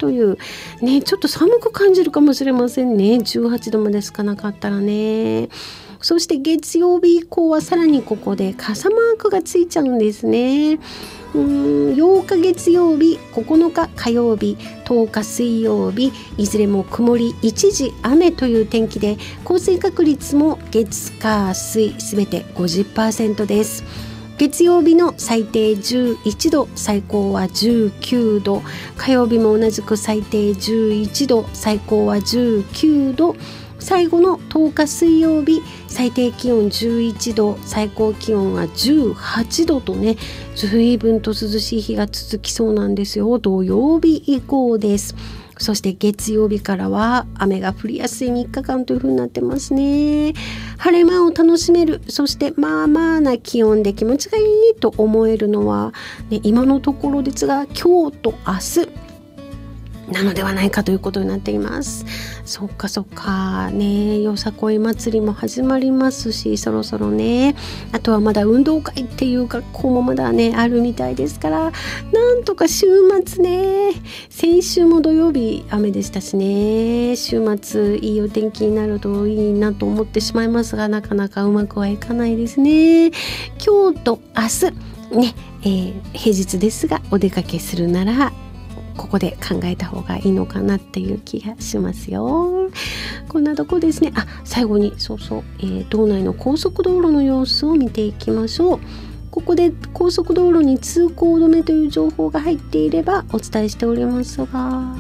というね、ちょっと寒く感じるかもしれませんね。18度までしかなかったらね。そして月曜日以降はさらにここで傘マークがついちゃうんですね。8日月曜日、9日火曜日、10日水曜日、いずれも曇り一時雨という天気で、降水確率も月火水すべて 50% です。月曜日の最低11度、最高は19度、火曜日も同じく最低11度、最高は19度、最後の10日水曜日、最低気温11度、最高気温は18度とね、随分と涼しい日が続きそうなんですよ。土曜日以降です。そして月曜日からは雨が降りやすい3日間という風になってますね。晴れ間を楽しめる、そしてまあまあな気温で気持ちがいいと思えるのは、ね、今のところですが今日と明日なのではないかということになっています。そっかそっかね、よさこい祭りも始まりますし、そろそろね、あとはまだ運動会っていう学校もまだねあるみたいですから、なんとか週末ね、先週も土曜日雨でしたしね、週末いいお天気になるといいなと思ってしまいますが、なかなかうまくはいかないですね。今日と明日ね、平日ですがお出かけするならここで考えた方がいいのかなっていう気がしますよ。こんなとこですね。最後に道内の高速道路の様子を見ていきましょう。ここで高速道路に通行止めという情報が入っていればお伝えしておりますが、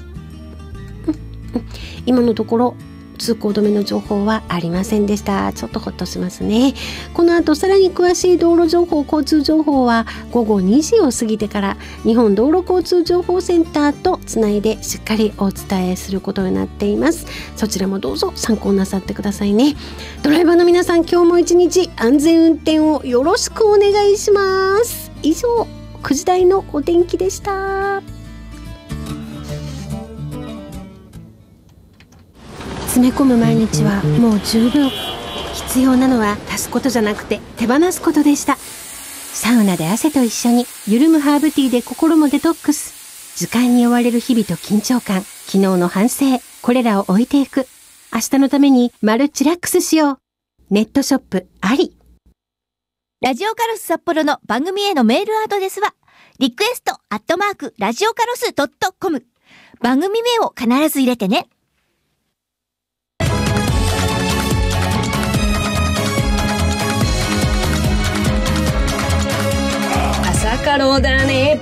今のところ通行止めの情報はありませんでした。ちょっとほっとしますね。この後さらに詳しい道路情報、交通情報は午後2時を過ぎてから日本道路交通情報センターとつないでしっかりお伝えすることになっています。そちらもどうぞ参考なさってくださいね。ドライバーの皆さん、今日も一日安全運転をよろしくお願いします。以上、9時台のお天気でした。詰め込む毎日はもう十分。必要なのは足すことじゃなくて手放すことでした。サウナで汗と一緒に、緩むハーブティーで心もデトックス。時間に追われる日々と緊張感、昨日の反省、これらを置いていく。明日のためにマルチラックスしよう。ネットショップあり。 ラジオカロス札幌の番組へのメールアドレスはリクエスト@ラジオカロス.com。番組名を必ず入れてね。 朝カロだね。